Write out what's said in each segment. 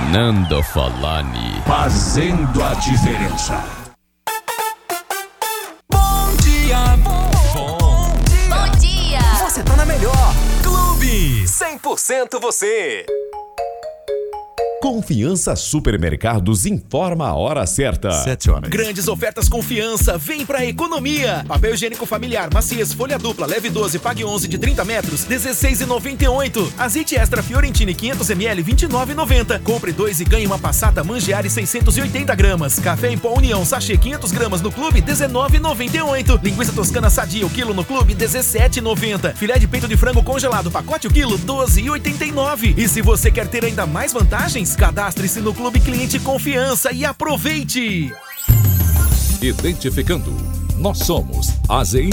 Fernando Falani. Fazendo a diferença. Bom dia, bom dia. Você tá na melhor. Clube 100% você. Confiança Supermercados informa a hora certa. 7 horas. Grandes ofertas Confiança, vem pra economia. Papel higiênico familiar, maciez, folha dupla, leve 12, pague 11 de 30 metros, R$16,98. Azeite extra Fiorentini 500ml, R$29,90. Compre 2 e ganhe uma passata Mangiare 680 gramas. Café em pó União, sachê 500 gramas no clube, R$19,98. Linguiça toscana sadia, o quilo no clube, R$17,90. Filé de peito de frango congelado, pacote o quilo, R$12,89. E se você quer ter ainda mais vantagens, cadastre-se no Clube Cliente Confiança e aproveite! Identificando, nós somos a ZYE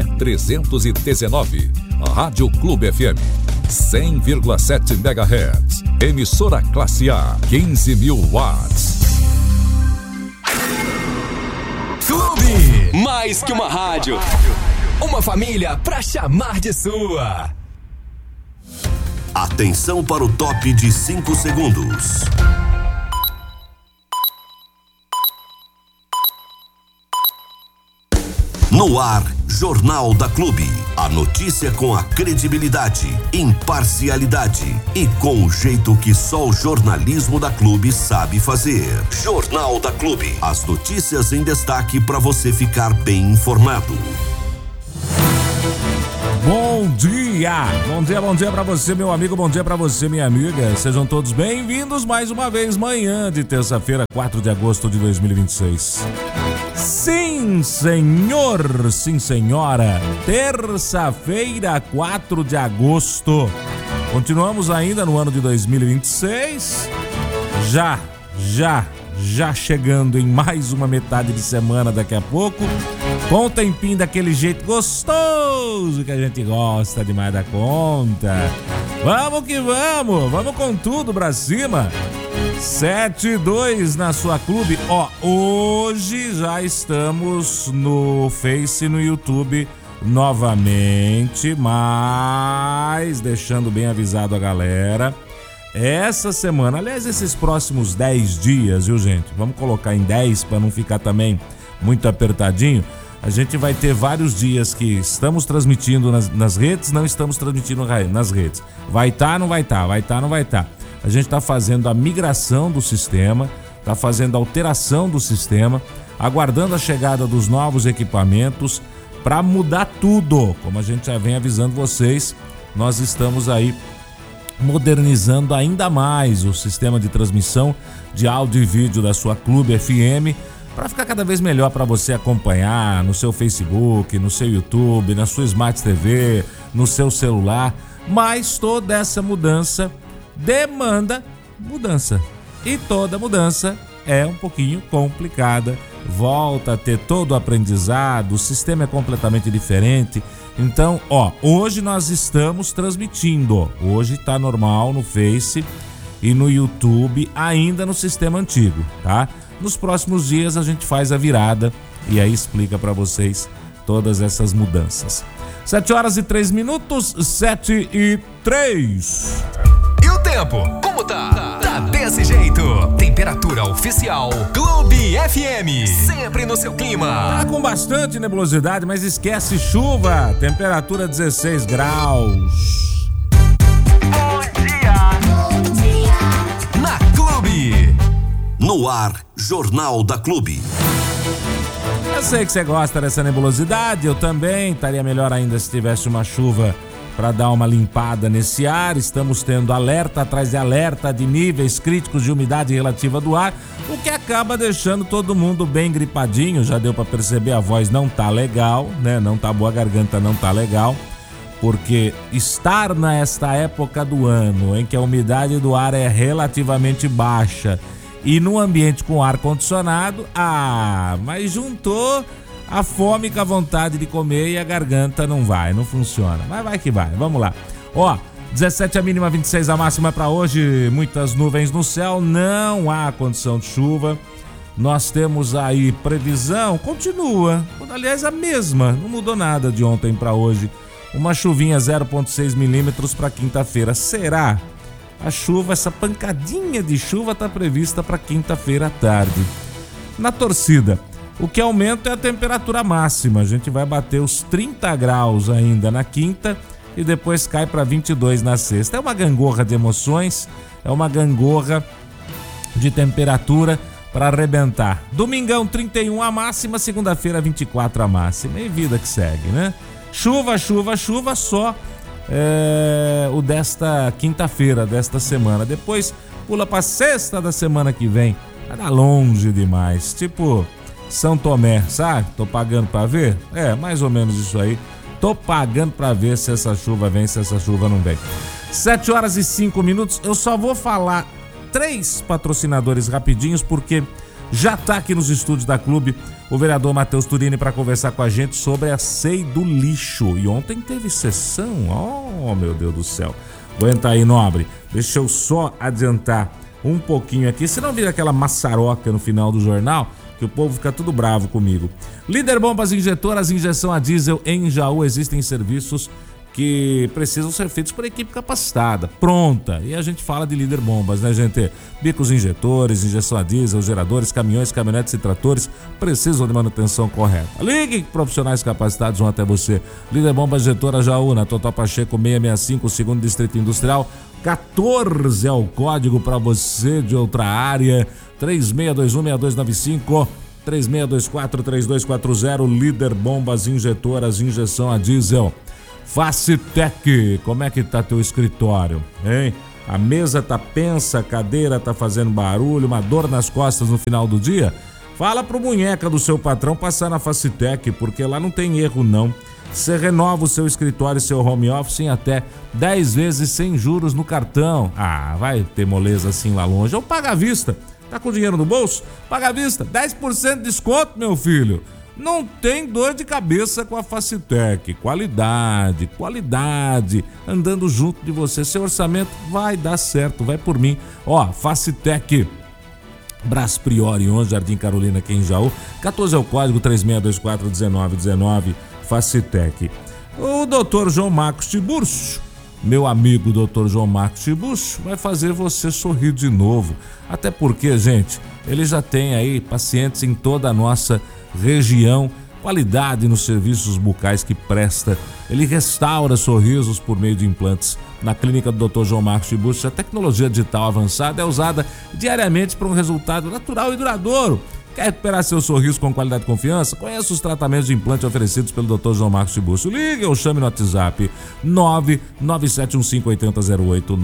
319, Rádio Clube FM, 100,7 MHz, emissora classe A, 15.000 watts. Clube, mais que uma rádio, uma família pra chamar de sua. Atenção para o top de 5 segundos. No ar, Jornal da Clube. A notícia com a credibilidade, imparcialidade e com o jeito que só o jornalismo da Clube sabe fazer. Jornal da Clube. As notícias em destaque para você ficar bem informado. Bom dia! Bom dia pra você, meu amigo, bom dia pra você, minha amiga. Sejam todos bem-vindos mais uma vez, manhã de terça-feira, 4 de agosto de 2026. Sim, senhor, sim, senhora, terça-feira, 4 de agosto. Continuamos ainda no ano de 2026, já chegando em mais uma metade de semana daqui a pouco, com o tempinho daquele jeito gostoso que a gente gosta demais da conta. Vamos que vamos com tudo pra cima. 7-2 na sua Clube. Hoje já estamos no Face e no YouTube novamente, mas deixando bem avisado a galera, essa semana, aliás, esses próximos 10 dias, viu, gente? Vamos colocar em 10 para não ficar também muito apertadinho. A gente vai ter vários dias que estamos transmitindo nas redes, não estamos transmitindo nas redes. Vai estar, não vai estar, vai estar, não vai estar. A gente está fazendo a migração do sistema, está fazendo a alteração do sistema, aguardando a chegada dos novos equipamentos para mudar tudo. Como a gente já vem avisando vocês, nós estamos aí modernizando ainda mais o sistema de transmissão de áudio e vídeo da sua Clube FM, para ficar cada vez melhor para você acompanhar no seu Facebook, no seu YouTube, na sua Smart TV, no seu celular. Mas toda essa mudança demanda mudança. E toda mudança é um pouquinho complicada. Volta a ter todo o aprendizado, o sistema é completamente diferente. Então, hoje nós estamos transmitindo. Hoje tá normal no Face e no YouTube, ainda no sistema antigo, tá? Nos próximos dias a gente faz a virada e aí explica para vocês todas essas mudanças. 7h03, 7h03. E o tempo, como tá? Tá desse jeito. Temperatura oficial Clube FM, sempre no seu clima. Tá com bastante nebulosidade, mas esquece chuva. Temperatura 16 graus. Bom dia. Na Clube. No ar, Jornal da Clube. Eu sei que você gosta dessa nebulosidade, eu também. Estaria melhor ainda se tivesse uma chuva para dar uma limpada nesse ar. Estamos tendo alerta atrás de alerta de níveis críticos de umidade relativa do ar, o que acaba deixando todo mundo bem gripadinho. Já deu para perceber, a voz não tá legal, né? Não tá boa, a garganta não tá legal, porque estar nesta época do ano em que a umidade do ar é relativamente baixa e num ambiente com ar-condicionado, mas juntou a fome com a vontade de comer e a garganta não funciona. Mas vai que vai, vamos lá. 17 a mínima, 26 a máxima para hoje, muitas nuvens no céu, não há condição de chuva. Nós temos aí previsão, continua, aliás a mesma, não mudou nada de ontem para hoje. Uma chuvinha 0,6 milímetros para quinta-feira, será? A chuva, essa pancadinha de chuva está prevista para quinta-feira à tarde. Na torcida, o que aumenta é a temperatura máxima. A gente vai bater os 30 graus ainda na quinta e depois cai para 22 na sexta. É uma gangorra de emoções, é uma gangorra de temperatura para arrebentar. Domingão 31 a máxima, segunda-feira 24 a máxima. E vida que segue, né? Chuva, chuva, chuva só o desta quinta-feira, desta semana. Depois pula para sexta da semana que vem. Vai dar longe demais. Tipo São Tomé, sabe? Tô pagando para ver? É, mais ou menos isso aí. Tô pagando para ver se essa chuva vem, se essa chuva não vem. 7h05. Eu só vou falar 3 patrocinadores rapidinhos, porque já tá aqui nos estúdios da Clube o vereador Matheus Turini para conversar com a gente sobre a SEI do lixo. E ontem teve sessão, oh meu Deus do céu. Aguenta aí, nobre. Deixa eu só adiantar um pouquinho aqui, senão vira aquela maçaroca no final do jornal, que o povo fica tudo bravo comigo. Líder Bombas Injetoras, injeção a diesel em Jaú. Existem serviços que precisam ser feitos por equipe capacitada, pronta. E a gente fala de Líder Bombas, né, gente? Bicos injetores, injeção a diesel, geradores, caminhões, caminhonetes e tratores precisam de manutenção correta. Ligue, profissionais capacitados vão até você. Líder Bombas Injetora Jaú, na Total Pacheco 665, segundo Distrito Industrial. 14 é o código para você de outra área. 3621-6295, 3624-3240. Líder Bombas Injetoras, injeção a diesel. Facitec, como é que tá teu escritório, hein? A mesa tá pensa, a cadeira tá fazendo barulho, uma dor nas costas no final do dia? Fala pro munheca do seu patrão passar na Facitec, porque lá não tem erro não. Você renova o seu escritório e seu home office em até 10 vezes sem juros no cartão. Ah, vai ter moleza assim lá longe. Ou paga à vista. Tá com dinheiro no bolso? Paga à vista. 10% de desconto, meu filho. Não tem dor de cabeça com a Facitec. Qualidade, andando junto de você. Seu orçamento vai dar certo, vai por mim. Ó, Facitec, Brás Priori 11, Jardim Carolina, aqui em Jaú. 14 é o código, 3624-1919, Facitec. O Dr. João Marcos Tiburcio, meu amigo Dr. João Marcos Tiburcio, vai fazer você sorrir de novo. Até porque, gente, ele já tem aí pacientes em toda a nossa região, qualidade nos serviços bucais que presta. Ele restaura sorrisos por meio de implantes. Na clínica do Dr. João Marcos Tiburcio, a tecnologia digital avançada é usada diariamente para um resultado natural e duradouro. Quer recuperar seu sorriso com qualidade e confiança? Conheça os tratamentos de implante oferecidos pelo Dr. João Marcos Tiburcio. Ligue ou chame no WhatsApp 997158008,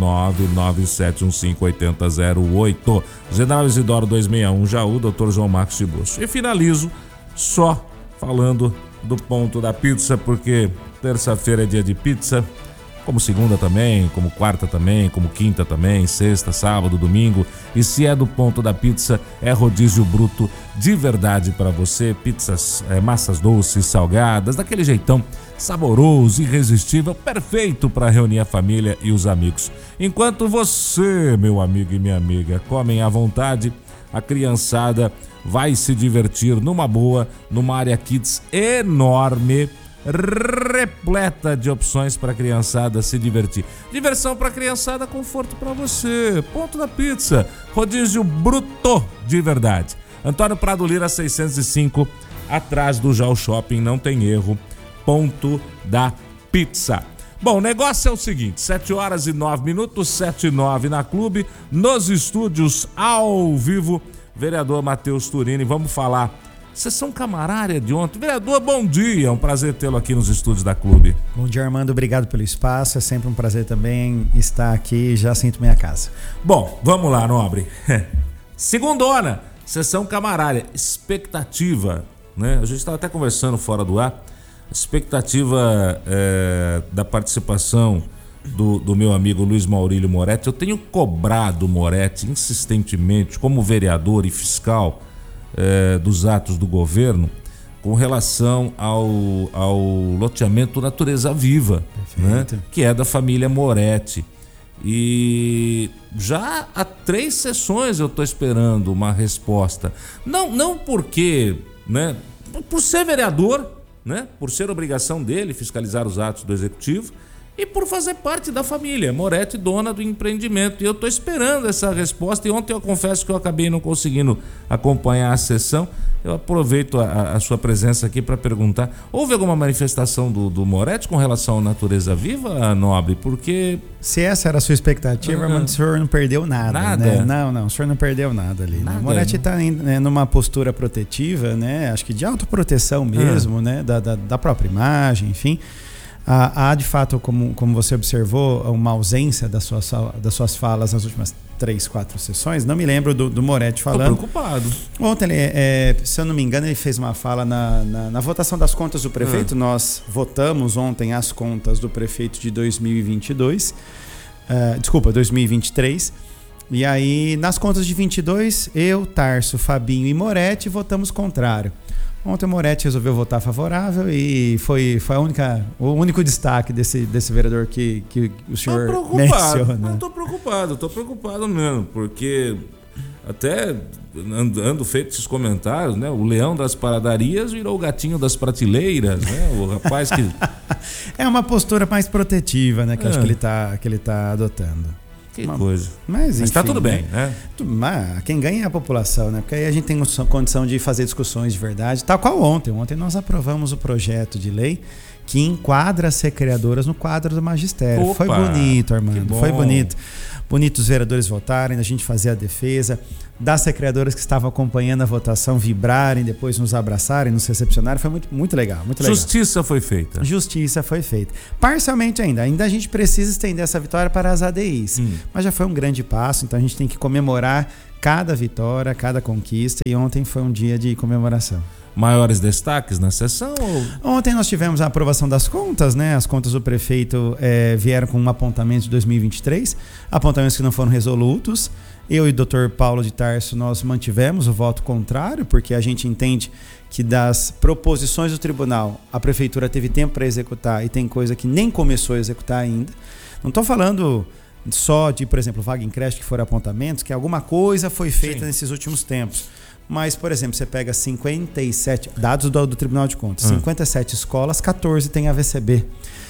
997158008. General Isidoro 261, Jaú, Dr. João Marcos Tiburcio. E finalizo só falando do ponto da pizza, porque terça-feira é dia de pizza, como segunda também, como quarta também, como quinta também, sexta, sábado, domingo. E se é do ponto da pizza, é rodízio bruto de verdade para você. Pizzas, massas doces, salgadas, daquele jeitão saboroso, irresistível, perfeito para reunir a família e os amigos. Enquanto você, meu amigo e minha amiga, comem à vontade, a criançada vai se divertir numa boa, numa área kids enorme, repleta de opções para a criançada se divertir. Diversão para a criançada, conforto para você. Ponto da pizza, rodízio bruto de verdade. Antônio Prado Lira 605, atrás do Jal Shopping, não tem erro. Ponto da pizza. Bom, o negócio é o seguinte, 7h09, 7h09 na Clube, nos estúdios ao vivo, vereador Matheus Turini. Vamos falar sessão camarária de ontem. Vereador, bom dia, é um prazer tê-lo aqui nos estúdios da Clube. Bom dia, Armando, obrigado pelo espaço, é sempre um prazer também estar aqui, já sinto minha casa. Bom, vamos lá, nobre. Segundona, sessão camarária, expectativa, né? A gente estava até conversando fora do ar, expectativa da participação do meu amigo Luiz Maurílio Moretti. Eu tenho cobrado o Moretti insistentemente como vereador e fiscal dos atos do governo com relação ao loteamento Natureza Viva, né, que é da família Moretti. E já há 3 sessões eu estou esperando uma resposta. Não porque, né, por ser vereador, né, por ser obrigação dele fiscalizar os atos do executivo, e por fazer parte da família. Moretti, dona do empreendimento. E eu estou esperando essa resposta. E ontem eu confesso que eu acabei não conseguindo acompanhar a sessão. Eu aproveito a sua presença aqui para perguntar: houve alguma manifestação do Moretti com relação à natureza viva, Nobre? Porque... Se essa era a sua expectativa, Armando, o senhor não perdeu nada. Nada? Né? Não, o senhor não perdeu nada ali. Nada, né? O Moretti está numa postura protetiva, né? Acho que de autoproteção mesmo, né? Da própria imagem, enfim. Há de fato, como você observou, uma ausência das suas falas nas últimas 3, 4 sessões. Não me lembro do Moretti falando. Estou preocupado. Ontem, se eu não me engano, ele fez uma fala na votação das contas do prefeito. Nós votamos ontem as contas do prefeito de 2022. 2023. E aí, nas contas de 22, eu, Tarso, Fabinho e Moretti votamos contrário. Ontem o Moretti resolveu votar favorável e foi o único destaque desse vereador que o senhor menciona. Estou preocupado mesmo, porque até ando feito esses comentários, né? O leão das paradarias virou o gatinho das prateleiras, né? O rapaz que... É uma postura mais protetiva, né? Que eu acho que ele tá adotando. Que coisa. Mas está tudo bem, né? Mas quem ganha é a população, né? Porque aí a gente tem condição de fazer discussões de verdade. Tal qual ontem. Ontem nós aprovamos o projeto de lei que enquadra as recreadoras no quadro do magistério. Opa, foi bonito, Armando. Foi bonito. Bonito os vereadores votarem, a gente fazer a defesa, das recreadoras que estavam acompanhando a votação vibrarem, depois nos abraçarem, nos recepcionarem. Foi muito, muito legal, muito legal. Justiça foi feita. Justiça foi feita. Parcialmente ainda a gente precisa estender essa vitória para as ADIs. Mas já foi um grande passo, então a gente tem que comemorar cada vitória, cada conquista. E ontem foi um dia de comemoração. Maiores destaques na sessão? Ontem nós tivemos a aprovação das contas, né? As contas do prefeito vieram com um apontamento de 2023, apontamentos que não foram resolutos. Eu e o Dr. Paulo de Tarso, nós mantivemos o voto contrário, porque a gente entende que das proposições do tribunal, a prefeitura teve tempo para executar e tem coisa que nem começou a executar ainda. Não estou falando só de, por exemplo, vaga em creche que foram apontamentos, que alguma coisa foi feita nesses últimos tempos. Mas, por exemplo, você pega 57, dados do Tribunal de Contas, 57 escolas, 14 tem AVCB.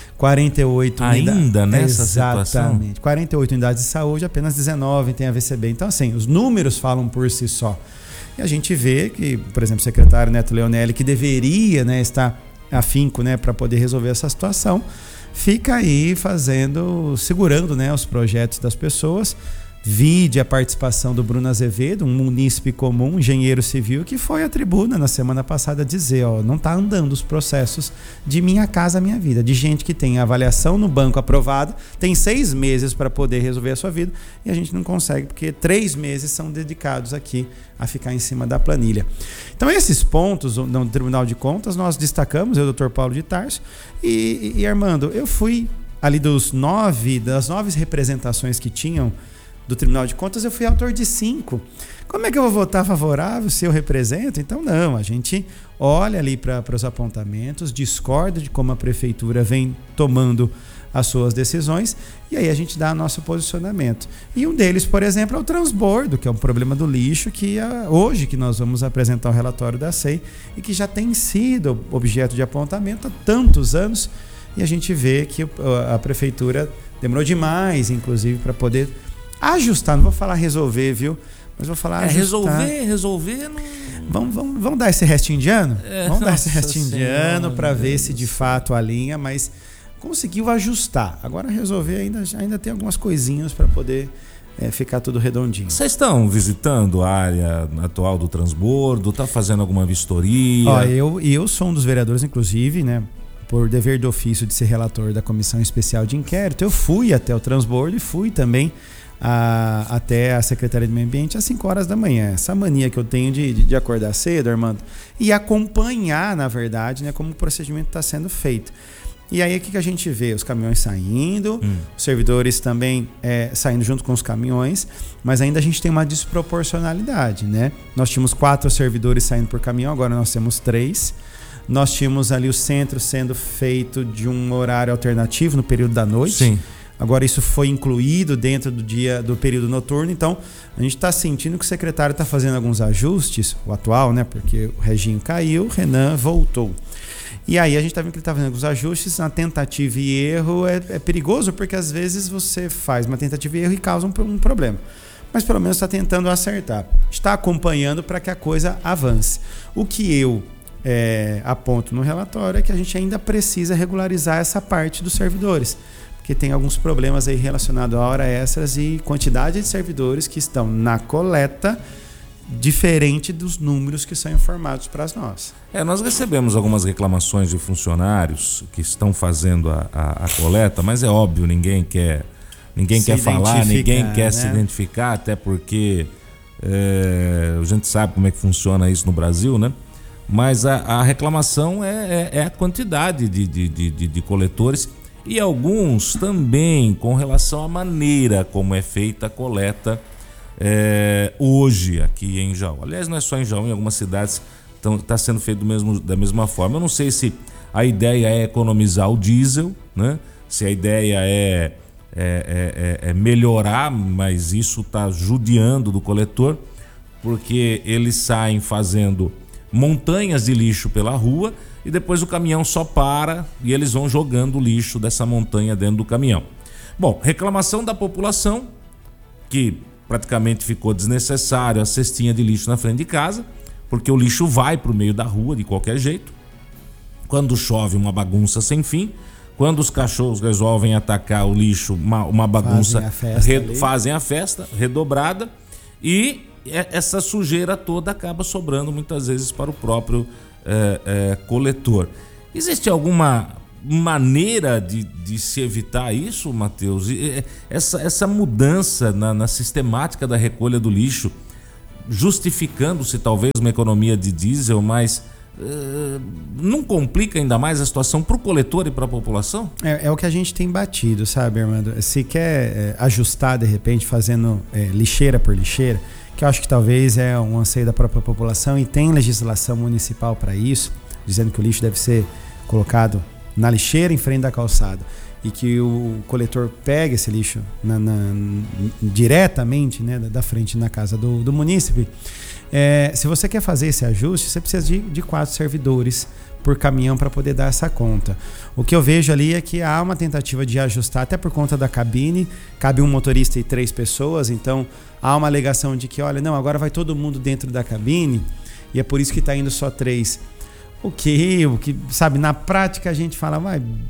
48 ainda nessa situação? Exatamente. 48 unidades de saúde, apenas 19 tem AVCB. Então, assim, os números falam por si só. E a gente vê que, por exemplo, o secretário Neto Leonelli, que deveria, né, estar afinco, né, para poder resolver essa situação, fica aí segurando, né, os projetos das pessoas. Vide a participação do Bruno Azevedo, um munícipe comum, engenheiro civil, que foi à tribuna na semana passada dizer, não está andando os processos de Minha Casa Minha Vida, de gente que tem avaliação no banco aprovada, tem 6 meses para poder resolver a sua vida e a gente não consegue, porque 3 meses são dedicados aqui a ficar em cima da planilha. Então esses pontos no Tribunal de Contas nós destacamos, eu e o Dr. Paulo de Tarso, e Armando, eu fui ali das 9 representações que tinham do Tribunal de Contas, eu fui autor de 5. Como é que eu vou votar favorável se eu represento? Então, não, a gente olha ali para os apontamentos, discorda de como a prefeitura vem tomando as suas decisões e aí a gente dá nosso posicionamento. E um deles, por exemplo, é o transbordo, que é um problema do lixo que hoje que nós vamos apresentar o relatório da SEI e que já tem sido objeto de apontamento há tantos anos e a gente vê que a prefeitura demorou demais, inclusive, para poder ajustar, não vou falar resolver, viu? Mas vou falar ajustar. Resolver não... Vamos dar esse restinho de ano? Vamos dar esse restinho de ano para ver se de fato alinha, mas conseguiu ajustar. Agora resolver ainda tem algumas coisinhas para poder ficar tudo redondinho. Vocês estão visitando a área atual do transbordo? Está fazendo alguma vistoria? Eu sou um dos vereadores, inclusive, né? Por dever de ofício de ser relator da Comissão Especial de Inquérito, eu fui até o transbordo e fui também até a Secretaria de Meio Ambiente às 5 horas da manhã. Essa mania que eu tenho de acordar cedo, Armando, e acompanhar, na verdade, né, como o procedimento está sendo feito. E aí o que a gente vê? Os caminhões saindo, os servidores também saindo junto com os caminhões, mas ainda a gente tem uma desproporcionalidade, né? Nós tínhamos 4 servidores saindo por caminhão, agora nós temos 3. Nós tínhamos ali o centro sendo feito de um horário alternativo no período da noite. Sim. Agora isso foi incluído dentro do período noturno, então a gente está sentindo que o secretário está fazendo alguns ajustes, o atual, né? Porque o Reginho caiu, o Renan voltou. E aí a gente está vendo que ele está fazendo alguns ajustes, na tentativa e erro é perigoso, porque às vezes você faz uma tentativa e erro e causa um problema. Mas pelo menos está tentando acertar. Está acompanhando para que a coisa avance. O que eu aponto no relatório é que a gente ainda precisa regularizar essa parte dos servidores, porque tem alguns problemas aí relacionados a hora extras e quantidade de servidores que estão na coleta, diferente dos números que são informados para nós. Nós recebemos algumas reclamações de funcionários que estão fazendo a coleta, mas é óbvio, ninguém quer falar, ninguém quer se identificar, até porque a gente sabe como é que funciona isso no Brasil, né? Mas a reclamação é a quantidade de coletores e alguns também com relação à maneira como é feita a coleta hoje aqui em Jaú. Aliás, não é só em Jaú, em algumas cidades está sendo feito da mesma forma. Eu não sei se a ideia é economizar o diesel, né? Se a ideia é melhorar, mas isso está judiando do coletor, porque eles saem fazendo montanhas de lixo pela rua e depois o caminhão só para e eles vão jogando o lixo dessa montanha dentro do caminhão. Bom, reclamação da população, que praticamente ficou desnecessário a cestinha de lixo na frente de casa, porque o lixo vai para o meio da rua de qualquer jeito. Quando chove, uma bagunça sem fim. Quando os cachorros resolvem atacar o lixo, uma bagunça, fazem a festa redobrada, e essa sujeira toda acaba sobrando muitas vezes para o próprio coletor. Existe alguma maneira de se evitar isso, Matheus? Essa mudança na sistemática da recolha do lixo, justificando-se talvez uma economia de diesel, mas não complica ainda mais a situação para o coletor e para a população? É o que a gente tem batido, sabe, Armando? Se quer ajustar de repente fazendo lixeira por lixeira, que eu acho que talvez é um anseio da própria população, e tem legislação municipal para isso, dizendo que o lixo deve ser colocado na lixeira em frente da calçada e que o coletor pegue esse lixo diretamente, né, da frente na casa do munícipe. Se você quer fazer esse ajuste, você precisa de 4 servidores por caminhão para poder dar essa conta. O que eu vejo ali é que há uma tentativa de ajustar, até por conta da cabine, cabe um motorista e 3 pessoas, então há uma alegação de que, olha, não, agora vai todo mundo dentro da cabine e é por isso que está indo só 3. O que, sabe, na prática a gente fala,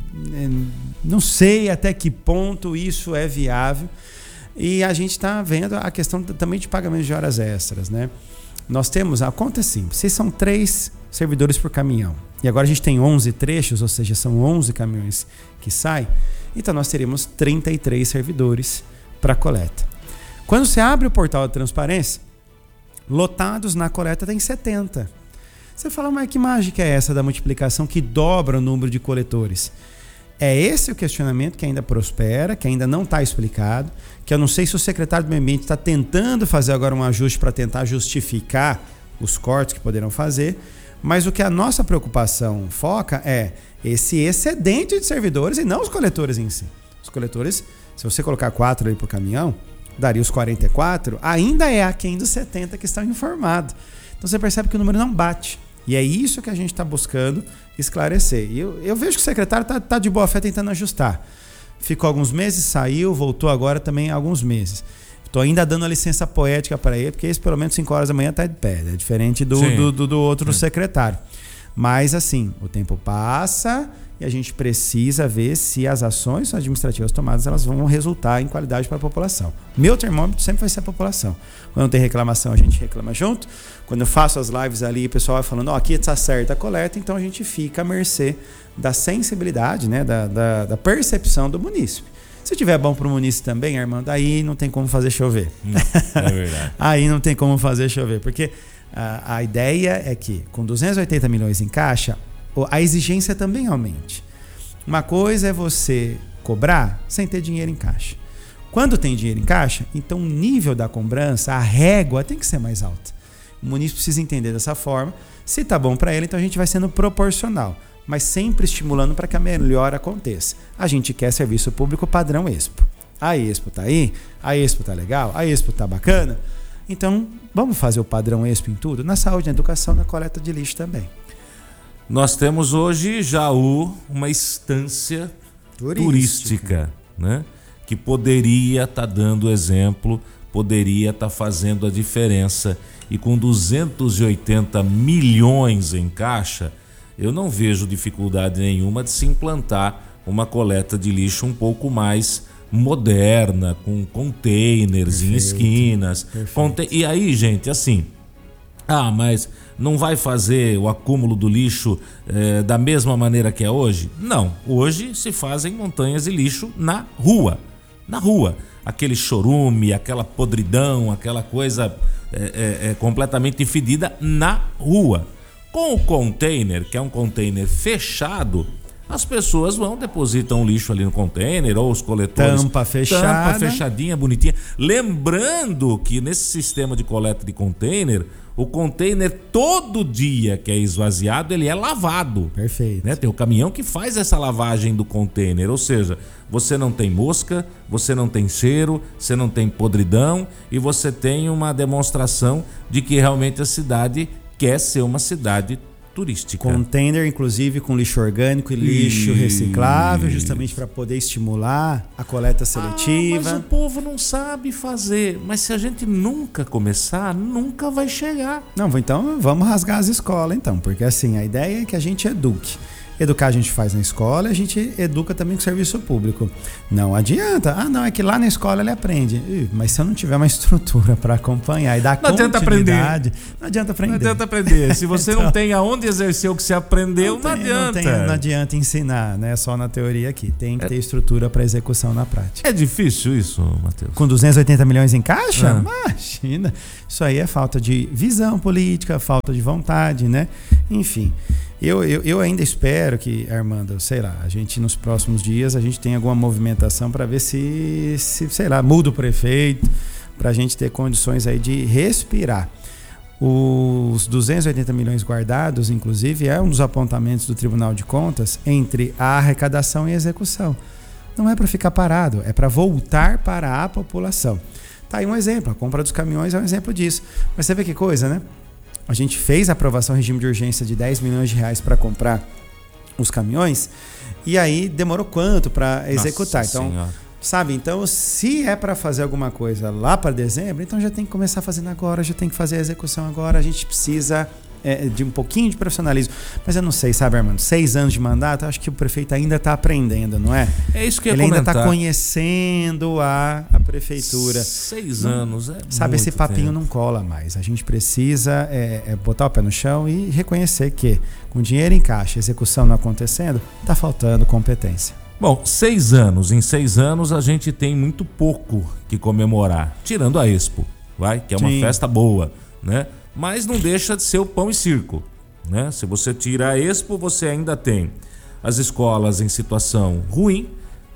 não sei até que ponto isso é viável, e a gente está vendo a questão também de pagamento de horas extras, né? Nós temos, a conta é simples, se são 3 servidores por caminhão, e agora a gente tem 11 trechos, ou seja, são 11 caminhões que saem, então nós teríamos 33 servidores para coleta. Quando você abre o portal de transparência, lotados na coleta tem 70. Você fala, mas que mágica é essa da multiplicação que dobra o número de coletores? É esse o questionamento que ainda prospera, que ainda não está explicado, que eu não sei se o secretário do Meio Ambiente está tentando fazer agora um ajuste para tentar justificar os cortes que poderão fazer, mas o que a nossa preocupação foca é esse excedente de servidores e não os coletores em si. Os coletores, se você colocar 4 aí por caminhão, daria os 44, ainda é aquém dos 70 que estão informados. Então você percebe que o número não bate. E é isso que a gente está buscando esclarecer. E eu vejo que o secretário está de boa fé tentando ajustar. Ficou alguns meses, saiu, voltou agora também há alguns meses. Estou ainda dando a licença poética para ele, porque esse pelo menos 5 horas da manhã está de pé. É diferente do outro secretário. Mas assim, o tempo passa e a gente precisa ver se as ações administrativas tomadas elas vão resultar em qualidade para a população. Meu termômetro sempre vai ser a população. Quando tem reclamação, a gente reclama junto. Quando eu faço as lives ali, o pessoal vai falando, aqui está certa a coleta, então a gente fica à mercê da sensibilidade, né, da percepção do munícipe. Se tiver bom para o munícipe também, Armando, aí não tem como fazer chover. É verdade. Aí não tem como fazer chover, porque a ideia é que com 280 milhões em caixa, a exigência também aumente. Uma coisa é você cobrar sem ter dinheiro em caixa. Quando tem dinheiro em caixa, então o nível da cobrança, a régua tem que ser mais alta. O munícipe precisa entender dessa forma. Se tá bom para ele, então a gente vai sendo proporcional. mas sempre estimulando para que a melhora aconteça. A gente quer serviço público padrão Expo. A Expo tá aí, a Expo tá legal, a Expo tá bacana. Então, vamos fazer o padrão Expo em tudo? Na saúde, na educação, na coleta de lixo também. Nós temos hoje, Jaú, uma estância turística, né? Que poderia estar dando exemplo, poderia estar fazendo a diferença. E com 280 milhões em caixa, eu não vejo dificuldade nenhuma de se implantar uma coleta de lixo um pouco mais moderna, com containers em esquinas. E aí, gente, assim, mas não vai fazer o acúmulo do lixo da mesma maneira que é hoje? Não, hoje se fazem montanhas de lixo na rua. Aquele chorume, aquela podridão, aquela coisa completamente fedida na rua. Com o container, que é um container fechado, as pessoas depositam o lixo ali no container, ou os coletores. Tampa fechada. Tampa fechadinha, bonitinha. Lembrando que nesse sistema de coleta de container, o container todo dia que é esvaziado, ele é lavado. Perfeito. Né? Tem o caminhão que faz essa lavagem do container, ou seja, você não tem mosca, você não tem cheiro, você não tem podridão e você tem uma demonstração de que realmente a cidade quer ser uma cidade turística. Container, inclusive, com lixo orgânico e lixo reciclável, justamente para poder estimular a coleta seletiva. Mas o povo não sabe fazer. Mas se a gente nunca começar, nunca vai chegar. Não, então vamos rasgar as escolas, então. Porque assim, a ideia é que a gente eduque. Educar a gente faz na escola, a gente educa também com o serviço público. Não adianta. Não, é que lá na escola ele aprende. Mas se eu não tiver uma estrutura para acompanhar e dar continuidade, não adianta aprender. Não adianta aprender. Se você então, não tem aonde exercer o que você aprendeu, não adianta. Não adianta ensinar, né? Só na teoria aqui. Tem que ter estrutura para execução na prática. É difícil isso, Matheus? Com 280 milhões em caixa? Imagina. Isso aí é falta de visão política, falta de vontade, né? Enfim. Eu ainda espero que, Armando, sei lá, a gente nos próximos dias a gente tenha alguma movimentação para ver se, sei lá, muda o prefeito, para a gente ter condições aí de respirar. Os 280 milhões guardados, inclusive, é um dos apontamentos do Tribunal de Contas entre a arrecadação e a execução. Não é para ficar parado, é para voltar para a população. Tá aí um exemplo, a compra dos caminhões é um exemplo disso. Mas você vê que coisa, né? A gente fez a aprovação em regime de urgência de 10 milhões de reais para comprar os caminhões e aí demorou quanto para executar? Nossa então, senhora. Sabe? Então, se é para fazer alguma coisa lá para dezembro, então já tem que começar fazendo agora, já tem que fazer a execução agora. A gente precisa de um pouquinho de profissionalismo. Mas eu não sei, sabe, Armando? 6 anos de mandato, acho que o prefeito ainda está aprendendo, não é? É isso que eu ia Ele comentar. ainda está conhecendo a prefeitura. 6 anos, sabe, esse papinho tempo. não cola mais. A gente precisa botar o pé no chão e reconhecer que, com dinheiro em caixa, execução não acontecendo, está faltando competência. Bom, 6 anos. Em 6 anos a gente tem muito pouco que comemorar. Tirando a Expo, que é uma festa boa, né? Mas não deixa de ser o pão e circo, né? Se você tira a Expo, você ainda tem as escolas em situação ruim.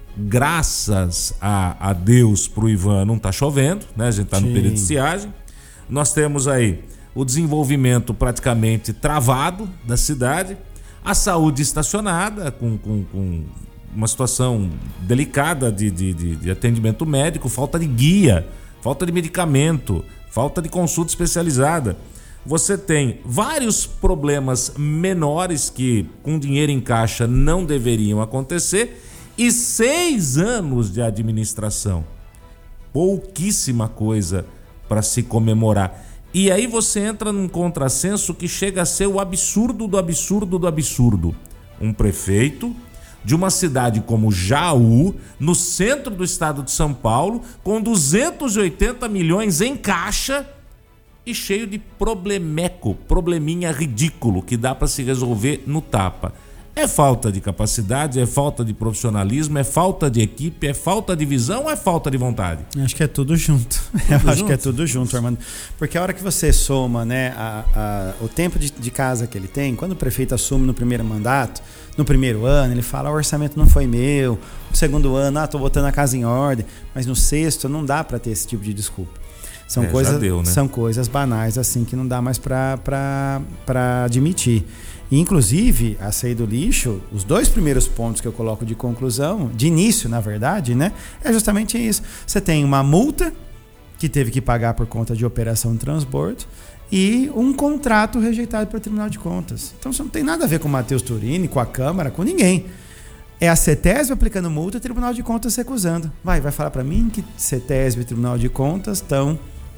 Graças a Deus pro Ivan não tá chovendo, né? A gente tá no período de estiagem. Nós temos aí o desenvolvimento praticamente travado da cidade, a saúde estacionada com uma situação delicada de atendimento médico, falta de guia, falta de medicamento, falta de consulta especializada. Você tem vários problemas menores que com dinheiro em caixa não deveriam acontecer e 6 anos de administração. Pouquíssima coisa para se comemorar. E aí você entra num contrassenso que chega a ser o absurdo do absurdo do absurdo. Um prefeito de uma cidade como Jaú, no centro do estado de São Paulo, com 280 milhões em caixa e cheio de probleminha ridículo que dá para se resolver no tapa. É falta de capacidade, é falta de profissionalismo, é falta de equipe, é falta de visão ou é falta de vontade? Acho que é tudo junto. Acho que é tudo junto, Armando. Porque a hora que você soma, né, o tempo de casa que ele tem, quando o prefeito assume no primeiro mandato, no primeiro ano, ele fala: o orçamento não foi meu. No segundo ano, tô botando a casa em ordem. Mas no sexto, não dá para ter esse tipo de desculpa. São coisas banais assim que não dá mais para admitir. Inclusive, a CEI do lixo, os 2 primeiros pontos que eu coloco de conclusão, de início, na verdade, né, é justamente isso. Você tem uma multa que teve que pagar por conta de operação de transbordo e um contrato rejeitado pelo Tribunal de Contas. Então, isso não tem nada a ver com o Matheus Turini, com a Câmara, com ninguém. É a CETESB aplicando multa e o Tribunal de Contas recusando. Vai falar para mim que CETESB e Tribunal de Contas estão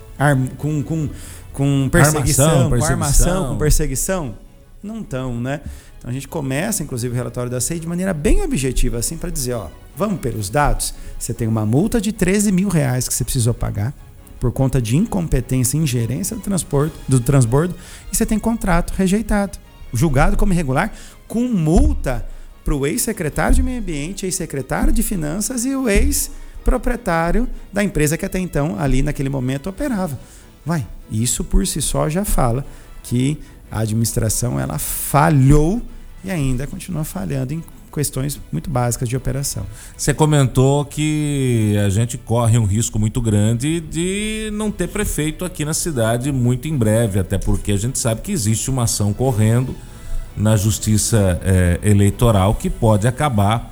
com perseguição, com armação, com perseguição? Não estão, né? Então a gente começa, inclusive, o relatório da CEI de maneira bem objetiva, assim, para dizer, vamos pelos dados. Você tem uma multa de R$13 mil que você precisou pagar por conta de incompetência e ingerência do transbordo, e você tem contrato rejeitado, julgado como irregular, com multa para o ex-secretário de Meio Ambiente, ex-secretário de Finanças e o ex-proprietário da empresa que até então, ali naquele momento, operava. Isso por si só já fala que a administração ela falhou e ainda continua falhando em questões muito básicas de operação. Você comentou que a gente corre um risco muito grande de não ter prefeito aqui na cidade muito em breve, até porque a gente sabe que existe uma ação correndo na Justiça Eleitoral que pode acabar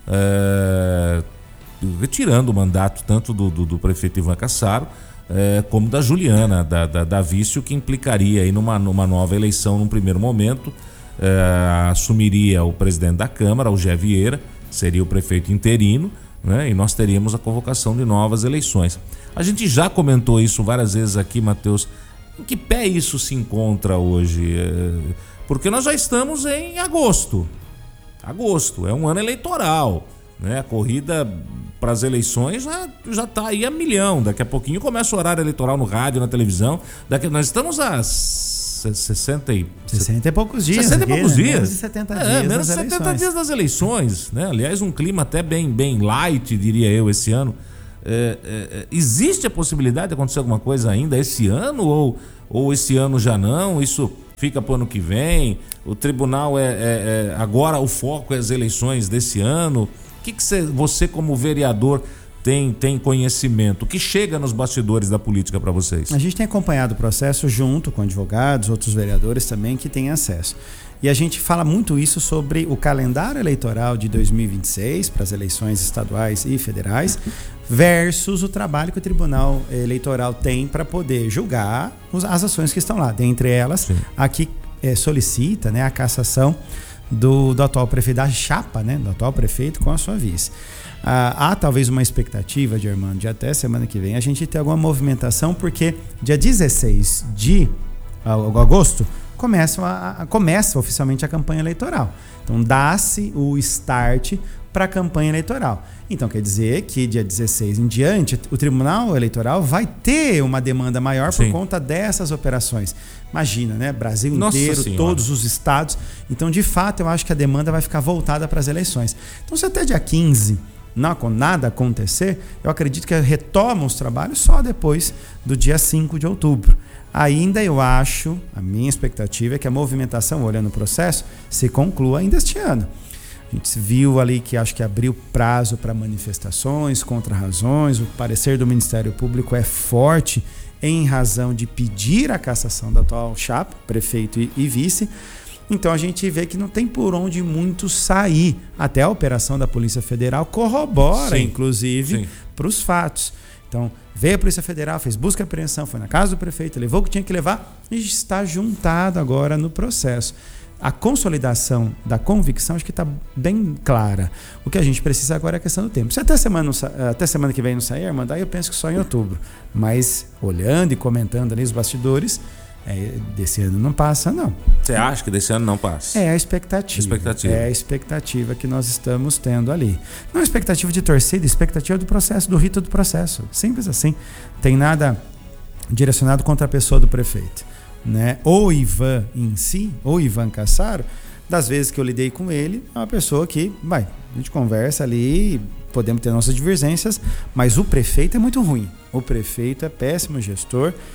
retirando o mandato tanto do prefeito Ivan Cassaro como da Juliana da Vício, que implicaria aí numa nova eleição num primeiro momento. Assumiria o presidente da Câmara, o Gé Vieira, seria o prefeito interino, né? E nós teríamos a convocação de novas eleições. A gente já comentou isso várias vezes aqui, Matheus. Em que pé isso se encontra hoje? Porque nós já estamos em agosto. Agosto é um ano eleitoral, né? A corrida para as eleições já está aí a milhão. Daqui a pouquinho começa o horário eleitoral no rádio, na televisão. Nós estamos a 60 e poucos dias. 60 e poucos dias. Menos de 70 dias. Menos de 70 dias das eleições, né? Aliás, um clima até bem light, diria eu, esse ano. Existe a possibilidade de acontecer alguma coisa ainda esse ano ou esse ano já não? Isso fica para o ano que vem? O tribunal agora o foco é as eleições desse ano? O que você como vereador tem conhecimento? O que chega nos bastidores da política para vocês? A gente tem acompanhado o processo junto com advogados, outros vereadores também que têm acesso. E a gente fala muito isso sobre o calendário eleitoral de 2026 para as eleições estaduais e federais versus o trabalho que o Tribunal Eleitoral tem para poder julgar as ações que estão lá. Dentre elas, a que solicita, né, a cassação do atual prefeito, da chapa, né, do atual prefeito com a sua vice. Há talvez uma expectativa, de Armando, de até semana que vem a gente ter alguma movimentação, porque dia 16 de agosto começa oficialmente a campanha eleitoral. Então dá-se o start para a campanha eleitoral. Então quer dizer que dia 16 em diante o Tribunal Eleitoral vai ter uma demanda maior por conta dessas operações. Imagina, né? Brasil inteiro, todos os estados. Então, de fato, eu acho que a demanda vai ficar voltada para as eleições. Então, se até dia 15 nada acontecer, eu acredito que retomam os trabalhos só depois do dia 5 de outubro. Ainda eu acho, a minha expectativa é que a movimentação, olhando o processo, se conclua ainda este ano. A gente viu ali que acho que abriu prazo para manifestações, contra-razões, o parecer do Ministério Público é forte em razão de pedir a cassação da atual chapa, prefeito e vice. Então a gente vê que não tem por onde muito sair. Até a operação da Polícia Federal corrobora, inclusive, para os fatos. Então veio a Polícia Federal, fez busca e apreensão, foi na casa do prefeito, levou o que tinha que levar e está juntado agora no processo. A consolidação da convicção acho que está bem clara. O que a gente precisa agora é a questão do tempo. Se até semana que vem não sair, Armando, aí eu penso que só em outubro. Mas olhando e comentando ali os bastidores, desse ano não passa, não. Você acha que desse ano não passa? É a expectativa. É a expectativa que nós estamos tendo ali. Não é expectativa de torcida, é expectativa do processo, do rito do processo. Simples assim. Não tem nada direcionado contra a pessoa do prefeito, né? O Ivan em si, o Ivan Cassaro, das vezes que eu lidei com ele, é uma pessoa que, a gente conversa ali, podemos ter nossas divergências, mas o prefeito é muito ruim. O prefeito é péssimo gestor,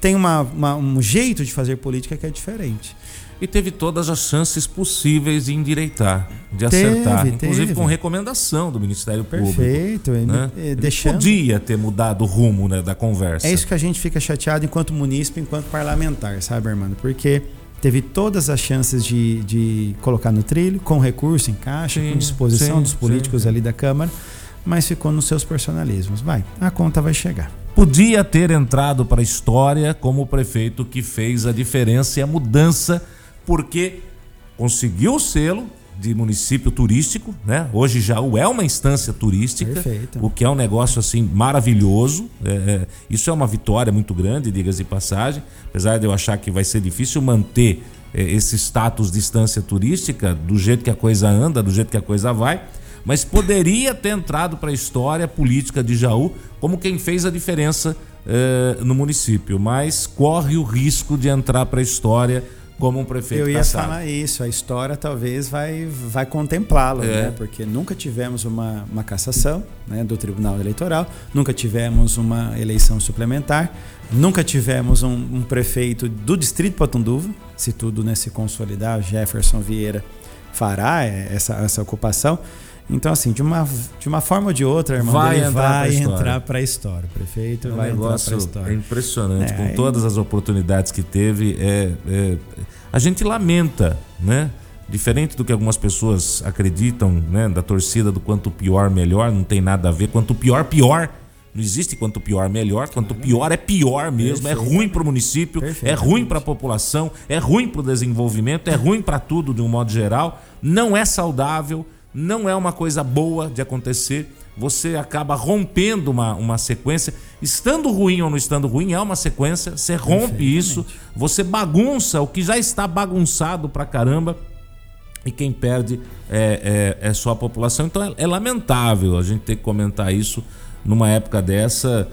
tem um jeito de fazer política que é diferente. E teve todas as chances possíveis de endireitar, de acertar, inclusive com recomendação do Ministério Público. Perfeito. Né? Podia ter mudado o rumo, né, da conversa. É isso que a gente fica chateado enquanto munícipe, enquanto parlamentar, sabe, Armando? Porque teve todas as chances de colocar no trilho, com recurso em caixa, com disposição dos políticos ali da Câmara, mas ficou nos seus personalismos. A conta vai chegar. Podia ter entrado para a história como o prefeito que fez a diferença e a mudança, porque conseguiu o selo de município turístico, né? Hoje Jaú é uma instância turística. Perfeito. O que é um negócio assim maravilhoso. Isso é uma vitória muito grande, diga-se de passagem, apesar de eu achar que vai ser difícil manter esse status de instância turística do jeito que a coisa anda, do jeito que a coisa vai, mas poderia ter entrado para a história política de Jaú como quem fez a diferença no município, mas corre o risco de entrar para a história como um prefeito cassado. Eu ia falar isso, a história talvez vai contemplá-lo, né? Porque nunca tivemos uma cassação, né, do Tribunal Eleitoral, nunca tivemos uma eleição suplementar, nunca tivemos um prefeito do Distrito de Patunduva, se tudo, né, se consolidar, Jefferson Vieira fará essa ocupação. Então, assim, de uma forma ou de outra, irmão, vai entrar para a história. O prefeito vai entrar para a história. É impressionante, com todas as oportunidades que teve. A gente lamenta, né? Diferente do que algumas pessoas acreditam, né? Da torcida do quanto pior, melhor, não tem nada a ver. Quanto pior, pior. Não existe quanto pior, melhor. Quanto pior é pior mesmo. Perfeito. É ruim para o município, é ruim para a população, é ruim para o desenvolvimento, é ruim para tudo de um modo geral. Não é saudável. Não é uma coisa boa de acontecer, você acaba rompendo uma sequência, estando ruim ou não estando ruim, é uma sequência, você rompe isso, você bagunça o que já está bagunçado pra caramba, e quem perde é só a população. Então é lamentável a gente ter que comentar isso numa época dessa,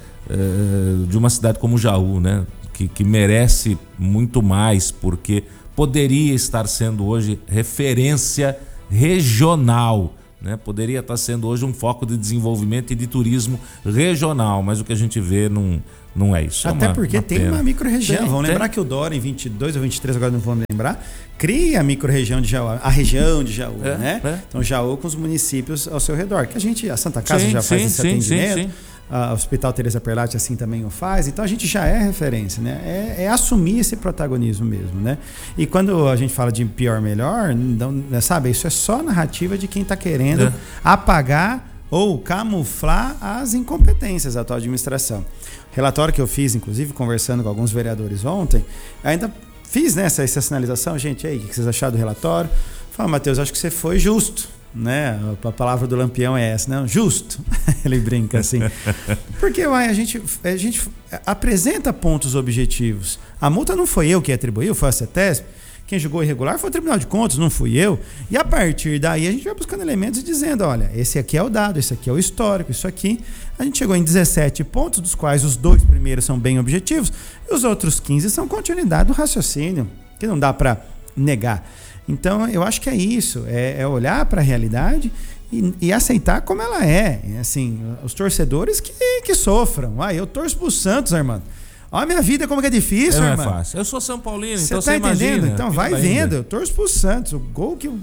de uma cidade como Jaú, né? Que merece muito mais, porque poderia estar sendo hoje referência regional, né? Poderia estar sendo hoje um foco de desenvolvimento e de turismo regional, mas o que a gente vê não é isso. Até porque tem uma micro-região. Vamos lembrar que o Dória, em 22 ou 23, agora não vou me lembrar, cria a micro-região de Jaú, a região de Jaú, né? Então, Jaú com os municípios ao seu redor, que a Santa Casa já faz esse atendimento. O Hospital Teresa Perlatti assim também o faz, então a gente já é referência, né? É assumir esse protagonismo mesmo, né? E quando a gente fala de pior, melhor, não, sabe, isso é só narrativa de quem está querendo apagar ou camuflar as incompetências da atual administração. Relatório que eu fiz, inclusive, conversando com alguns vereadores ontem, ainda fiz, né, essa sinalização. Gente, aí, o que vocês acharam do relatório? Fala, Matheus, acho que você foi justo, né? A palavra do Lampião é essa, né? Justo. Ele brinca assim. Porque a gente apresenta pontos objetivos. A multa não foi eu que atribuiu, foi a CETESB. Quem julgou irregular foi o Tribunal de Contas, não fui eu. E a partir daí a gente vai buscando elementos e dizendo, olha, esse aqui é o dado, esse aqui é o histórico, isso aqui. A gente chegou em 17 pontos, dos quais os 2 primeiros são bem objetivos e os outros 15 são continuidade do raciocínio, que não dá para negar. Então, eu acho que é isso, é olhar para a realidade e aceitar como ela é. Assim, os torcedores que sofram. Eu torço pro Santos, Armando. Olha a minha vida como que é difícil, não irmão. É fácil. Eu sou São Paulino, então você tá entendendo? Imagina. Então vai vendo. Eu torço pro Santos. O gol que o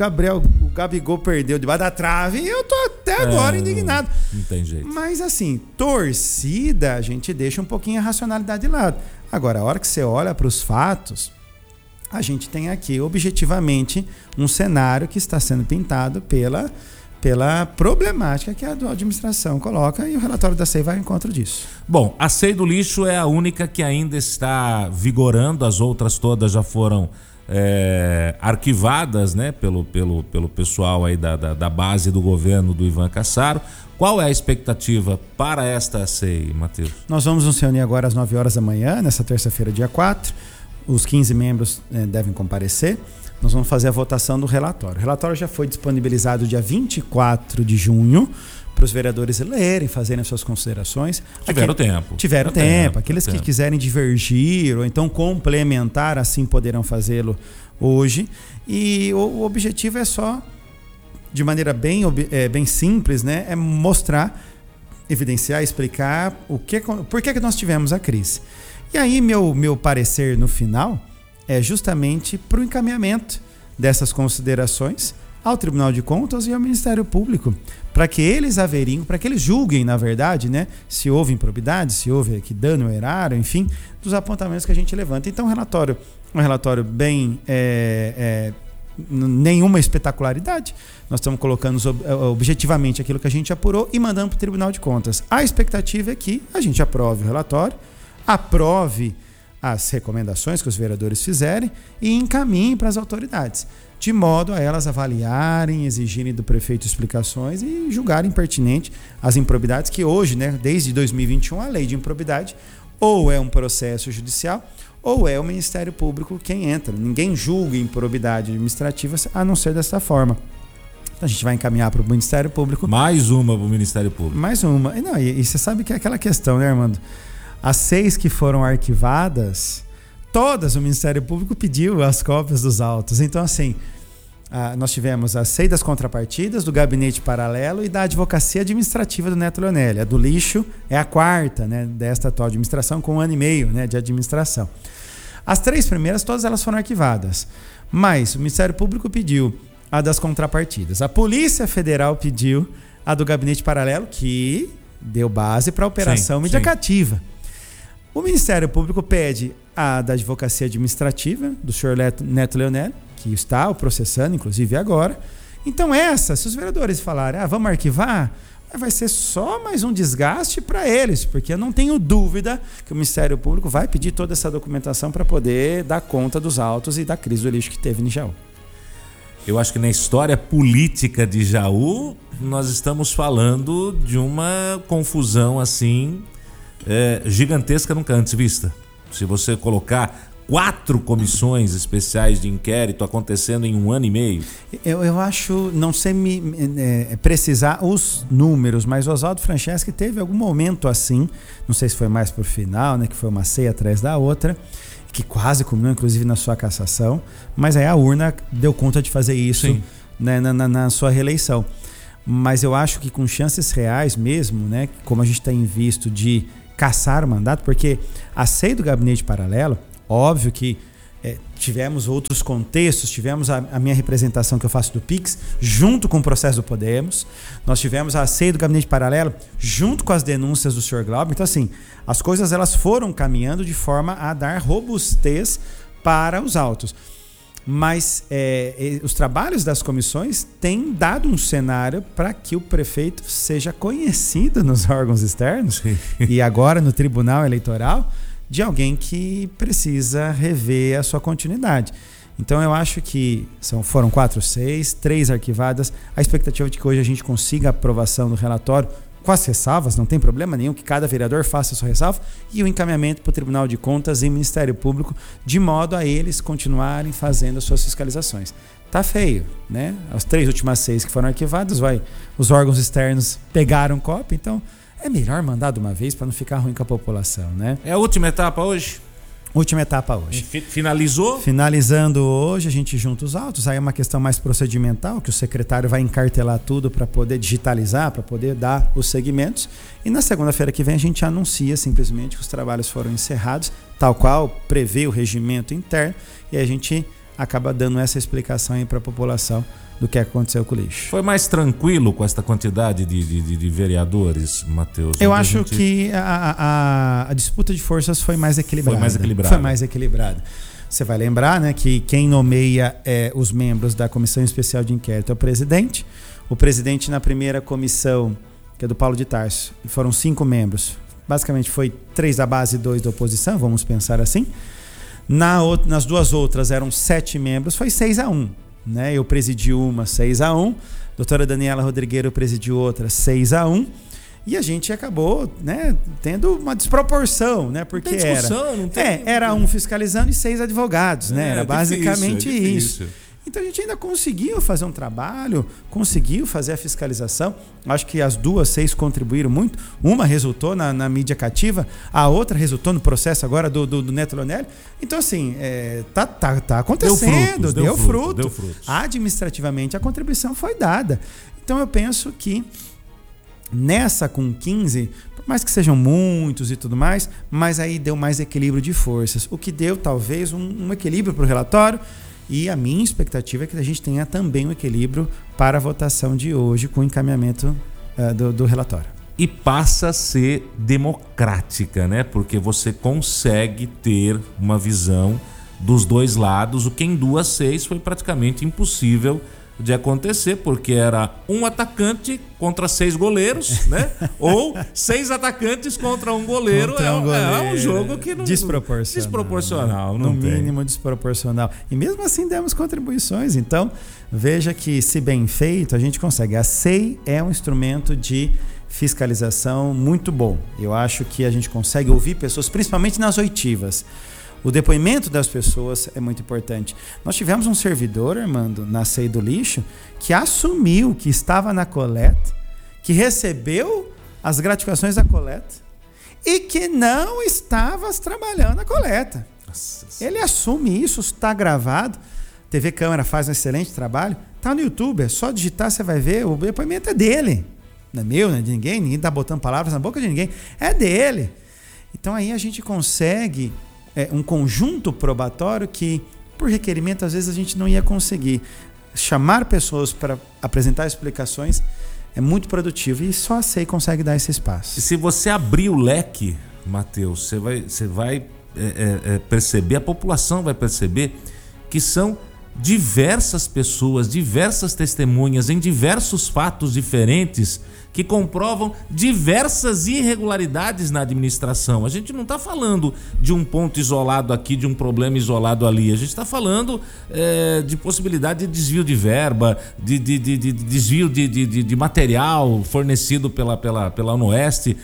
Gabigol perdeu debaixo da trave, eu tô até agora indignado. Não tem jeito. Mas assim, torcida, a gente deixa um pouquinho a racionalidade de lado. Agora, a hora que você olha para os fatos, a gente tem aqui objetivamente um cenário que está sendo pintado pela problemática que a administração coloca, e o relatório da SEI vai ao encontro disso. Bom, a SEI do lixo é a única que ainda está vigorando, as outras todas já foram arquivadas, né, pelo pessoal aí da base do governo do Ivan Cassaro. Qual é a expectativa para esta SEI, Matheus? Nós vamos nos reunir agora às 9 horas da manhã, nessa terça-feira, dia 4. Os 15 membros devem comparecer. Nós vamos fazer a votação do relatório. O relatório já foi disponibilizado dia 24 de junho para os vereadores lerem, fazerem as suas considerações. Tiveram tempo. Aqueles que quiserem divergir ou então complementar, assim poderão fazê-lo hoje. E o objetivo é só, de maneira bem simples, né, é mostrar, evidenciar, explicar por que nós tivemos a crise. E aí meu parecer no final é justamente para o encaminhamento dessas considerações ao Tribunal de Contas e ao Ministério Público, para que eles averiguem, para que eles julguem, na verdade, né, se houve improbidade, se houve aqui dano ou erário, enfim, dos apontamentos que a gente levanta. Então, um relatório bem... nenhuma espetacularidade. Nós estamos colocando objetivamente aquilo que a gente apurou e mandando para o Tribunal de Contas. A expectativa é que a gente aprove o relatório, aprove as recomendações que os vereadores fizerem e encaminhe para as autoridades, de modo a elas avaliarem, exigirem do prefeito explicações e julgarem pertinente as improbidades que hoje, né, desde 2021, a lei de improbidade ou é um processo judicial ou é o Ministério Público quem entra. Ninguém julga improbidade administrativa a não ser dessa forma. Então a gente vai encaminhar para o Ministério Público. Mais uma para o Ministério Público. Mais uma. Não, e você sabe que é aquela questão, né, Armando? As 6 que foram arquivadas, todas o Ministério Público pediu as cópias dos autos. Então, assim, nós tivemos as 6 das contrapartidas, do gabinete paralelo e da advocacia administrativa do Neto Leonelli. A do lixo é a 4ª, né, desta atual administração, com 1 ano e meio, né, de administração. As 3 primeiras, todas elas foram arquivadas. Mas o Ministério Público pediu a das contrapartidas. A Polícia Federal pediu a do gabinete paralelo, que deu base para a operação mídia cativa. O Ministério Público pede a da advocacia administrativa do senhor Neto Leonelli, que está o processando, inclusive agora. Então se os vereadores falarem, vamos arquivar, vai ser só mais um desgaste para eles, porque eu não tenho dúvida que o Ministério Público vai pedir toda essa documentação para poder dar conta dos autos e da crise do lixo que teve em Jaú. Eu acho que na história política de Jaú, nós estamos falando de uma confusão assim gigantesca, nunca antes vista. Se você colocar 4 comissões especiais de inquérito acontecendo em 1 ano e meio. Eu acho, não sei precisar os números, mas o Oswaldo Franceschi teve algum momento assim, não sei se foi mais pro final, né, que foi uma ceia atrás da outra, que quase culminou inclusive na sua cassação, mas aí a urna deu conta de fazer isso, né, na sua reeleição. Mas eu acho que com chances reais mesmo, né, como a gente tem visto de caçar o mandato, porque a ceia do gabinete paralelo, óbvio que tivemos outros contextos, tivemos a minha representação que eu faço do PIX junto com o processo do Podemos, nós tivemos a ceia do gabinete paralelo junto com as denúncias do Sr. Glauber. Então, assim, as coisas elas foram caminhando de forma a dar robustez para os autos. Mas os trabalhos das comissões têm dado um cenário para que o prefeito seja conhecido nos órgãos externos e agora no Tribunal Eleitoral de alguém que precisa rever a sua continuidade. Então eu acho que foram 4, 6, 3 arquivadas. A expectativa de que hoje a gente consiga a aprovação do relatório com as ressalvas, não tem problema nenhum que cada vereador faça a sua ressalva, e o encaminhamento para o Tribunal de Contas e Ministério Público, de modo a eles continuarem fazendo as suas fiscalizações. Tá feio, né? As 3 últimas 6 que foram arquivadas, os órgãos externos pegaram cópia, então é melhor mandar de uma vez para não ficar ruim com a população, né? É a última etapa hoje? Última etapa hoje. Finalizou? Finalizando hoje, a gente junta os autos. Aí é uma questão mais procedimental, que o secretário vai encartelar tudo para poder digitalizar, para poder dar os segmentos. E na segunda-feira que vem a gente anuncia simplesmente que os trabalhos foram encerrados, tal qual prevê o regimento interno. E a gente acaba dando essa explicação aí para a população do que aconteceu com o lixo. Foi mais tranquilo com esta quantidade de vereadores, Matheus? Eu acho que a disputa de forças foi mais equilibrada. Foi mais equilibrada. Você vai lembrar, né, que quem nomeia os membros da Comissão Especial de Inquérito é o presidente. O presidente na primeira comissão, que é do Paulo de Tarso, foram 5 membros. Basicamente foi 3 da base e 2 da oposição, vamos pensar assim. Nas 2 outras eram 7 membros, foi 6-1. Né? Eu presidi uma 6-1, doutora Daniela Rodrigueiro presidiu outra 6-1, e a gente acabou, né, tendo uma desproporção, né? Porque era um fiscalizando e 6 advogados, né? Era basicamente isso. Então a gente ainda conseguiu fazer um trabalho, conseguiu fazer a fiscalização. Acho que as 2, 6 contribuíram muito. Uma resultou na mídia cativa, a outra resultou no processo agora do Neto Leonelli. Então, assim, tá acontecendo, deu fruto. Administrativamente, a contribuição foi dada. Então eu penso que nessa com 15, por mais que sejam muitos e tudo mais, mas aí deu mais equilíbrio de forças, o que deu talvez um equilíbrio para o relatório, e a minha expectativa é que a gente tenha também um equilíbrio para a votação de hoje com o encaminhamento do relatório. E passa a ser democrática, né? Porque você consegue ter uma visão dos dois lados, o que em 2-6 foi praticamente impossível de acontecer, porque era um atacante contra 6 goleiros, né? Ou 6 atacantes contra um goleiro. É um jogo que não... Desproporcional. No mínimo desproporcional. E mesmo assim demos contribuições. Então, veja que, se bem feito, a gente consegue. A SEI é um instrumento de fiscalização muito bom. Eu acho que a gente consegue ouvir pessoas, principalmente nas oitivas. O depoimento das pessoas é muito importante. Nós tivemos um servidor, Armando, na SEI do lixo, que assumiu que estava na coleta, que recebeu as gratificações da coleta e que não estava trabalhando a coleta. Nossa. Ele assume isso, está gravado. TV Câmara faz um excelente trabalho. Está no YouTube, é só digitar, você vai ver. O depoimento é dele. Não é meu, não é de ninguém. Ninguém está botando palavras na boca de ninguém. É dele. Então aí a gente consegue... um conjunto probatório que, por requerimento, às vezes a gente não ia conseguir. Chamar pessoas para apresentar explicações é muito produtivo e só a SEI consegue dar esse espaço. E se você abrir o leque, Matheus, você vai perceber, a população vai perceber que são diversas pessoas, diversas testemunhas em diversos fatos diferentes que comprovam diversas irregularidades na administração. A gente não está falando de um ponto isolado aqui, de um problema isolado ali. A gente está falando de possibilidade de desvio de verba, de desvio de material fornecido pela ONOeste.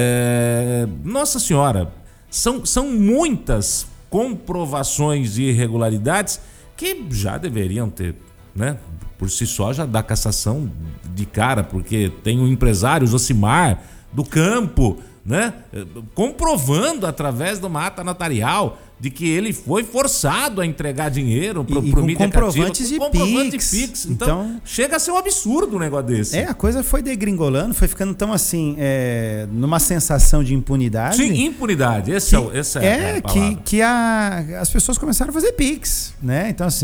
Nossa Senhora, são muitas comprovações de irregularidades que já deveriam ter, né? Por si só já dá cassação de cara, porque tem um empresário, Josimar, do campo, né? Comprovando através de uma ata notarial de que ele foi forçado a entregar dinheiro para o mídia comprovantes cativa, de comprovante Pix. Então chega a ser um absurdo um negócio desse. A coisa foi degringolando, foi ficando tão assim, numa sensação de impunidade. Sim, impunidade. Essa é a palavra. Que as pessoas começaram a fazer Pix, né? Então assim,